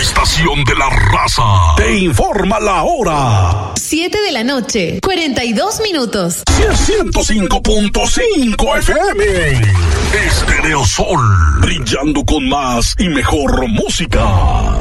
estación de la raza te informa la hora. 7:42 p.m. 105.5 FM. Estéreo Sol, brillando con más y mejor música.